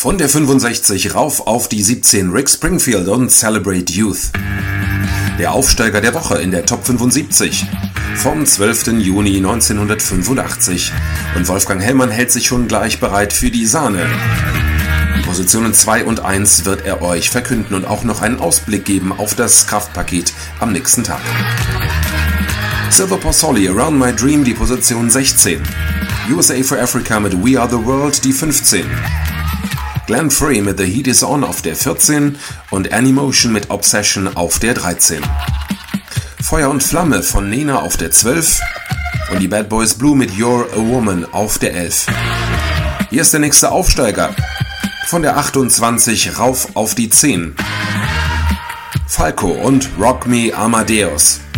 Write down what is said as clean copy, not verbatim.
Von der 65 rauf auf die 17 Rick Springfield und Celebrate Youth. Der Aufsteiger der Woche in der Top 75 vom 12. Juni 1985. Und Wolfgang Hellmann hält sich schon gleich bereit für die Sahne. Die Positionen 2 und 1 wird er euch verkünden und auch noch einen Ausblick geben auf das Kraftpaket am nächsten Tag. Silver Pozzoli, Around My Dream, die Position 16. USA for Africa mit We Are the World, die 15. Glenn Frey mit The Heat Is On auf der 14 und Animotion mit Obsession auf der 13. Feuer und Flamme von Nena auf der 12 und die Bad Boys Blue mit You're a Woman auf der 11. Hier ist der nächste Aufsteiger. Von der 28 rauf auf die 10. Falco und Rock Me Amadeus.